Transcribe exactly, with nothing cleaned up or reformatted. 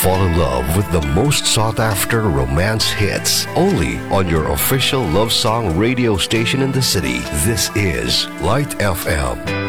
fall in love with the most sought-after romance hits only on your official love song radio station in the city. This is Light F M.